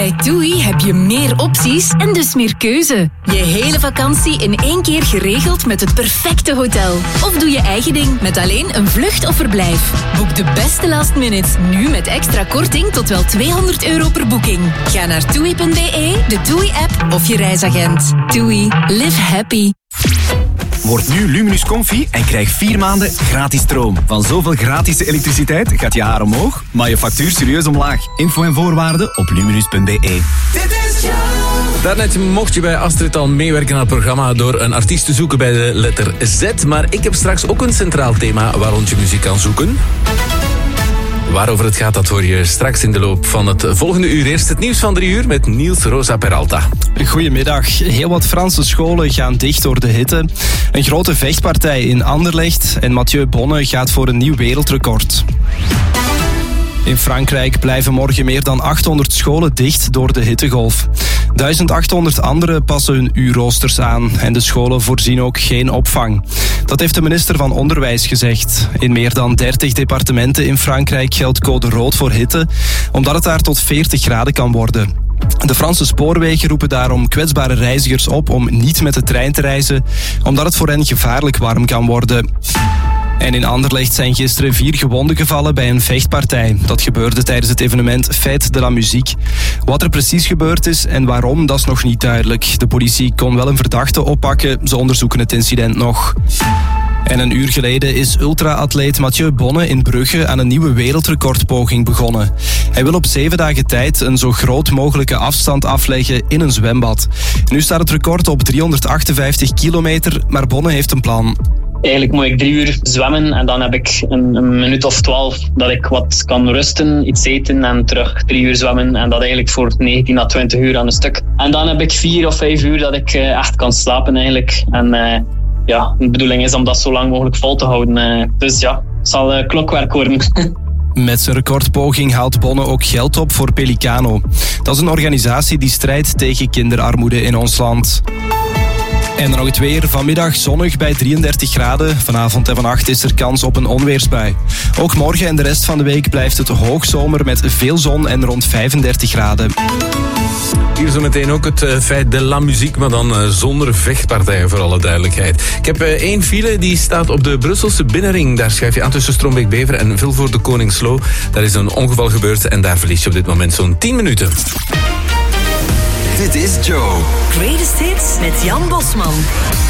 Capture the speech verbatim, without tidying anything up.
Bij TUI heb je meer opties en dus meer keuze. Je hele vakantie in één keer geregeld met het perfecte hotel. Of doe je eigen ding met alleen een vlucht of verblijf. Boek de beste last minute nu met extra korting tot wel tweehonderd euro per boeking. Ga naar toei punt be, de TUI-app of je reisagent. TUI. Live happy. Word nu Luminus Comfy en krijg vier maanden gratis stroom. Van zoveel gratis elektriciteit gaat je haar omhoog, maar je factuur serieus omlaag. Info en voorwaarden op luminus punt be. Dit is jou. Daarnet mocht je bij Astrid al meewerken aan het programma door een artiest te zoeken bij de letter Z. Maar ik heb straks ook een centraal thema waar rond je muziek kan zoeken. Waarover het gaat, dat hoor je straks in de loop van het volgende uur. Eerst het nieuws van drie uur met Niels Rosa Peralta. Goedemiddag. Heel wat Franse scholen gaan dicht door de hitte. Een grote vechtpartij in Anderlecht en Mathieu Bonne gaat voor een nieuw wereldrecord. In Frankrijk blijven morgen meer dan achthonderd scholen dicht door de hittegolf. duizend achthonderd anderen passen hun uurroosters aan en de scholen voorzien ook geen opvang. Dat heeft de minister van Onderwijs gezegd. In meer dan dertig departementen in Frankrijk geldt code rood voor hitte, omdat het daar tot veertig graden kan worden. De Franse spoorwegen roepen daarom kwetsbare reizigers op om niet met de trein te reizen, omdat het voor hen gevaarlijk warm kan worden. En in Anderlecht zijn gisteren vier gewonden gevallen bij een vechtpartij. Dat gebeurde tijdens het evenement Fête de la Musique. Wat er precies gebeurd is en waarom, dat is nog niet duidelijk. De politie kon wel een verdachte oppakken, ze onderzoeken het incident nog. En een uur geleden is ultra-atleet Mathieu Bonne in Brugge aan een nieuwe wereldrecordpoging begonnen. Hij wil op zeven dagen tijd een zo groot mogelijke afstand afleggen in een zwembad. Nu staat het record op driehonderdachtenvijftig kilometer, maar Bonne heeft een plan. Eigenlijk moet ik drie uur zwemmen en dan heb ik een, een minuut of twaalf dat ik wat kan rusten, iets eten en terug drie uur zwemmen. En dat eigenlijk voor negentien à twintig uur aan een stuk. En dan heb ik vier of vijf uur dat ik uh, echt kan slapen eigenlijk. En uh, ja, de bedoeling is om dat zo lang mogelijk vol te houden. Uh, dus ja, het zal uh, klokwerk worden. Met zijn recordpoging haalt Bonne ook geld op voor Pelicano. Dat is een organisatie die strijdt tegen kinderarmoede in ons land. En dan nog het weer. Vanmiddag zonnig bij drieëndertig graden. Vanavond en vannacht is er kans op een onweersbui. Ook morgen en de rest van de week blijft het hoogzomer met veel zon en rond vijfendertig graden. Hier zo meteen ook het uh, feit de la muziek, maar dan uh, zonder vechtpartijen voor alle duidelijkheid. Ik heb uh, één file, die staat op de Brusselse binnenring. Daar schuif je aan tussen Strombeek-Bever en Vilvoorde de Koningslo. Daar is een ongeval gebeurd en daar verlies je op dit moment zo'n tien minuten. Dit is Joe. Greatest Hits met Jan Bosman.